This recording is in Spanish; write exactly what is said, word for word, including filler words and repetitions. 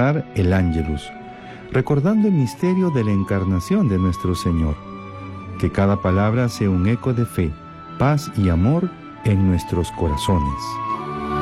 rezar el Ángelus, recordando el misterio de la encarnación de nuestro Señor. Que cada palabra sea un eco de fe, paz y amor en nuestros corazones.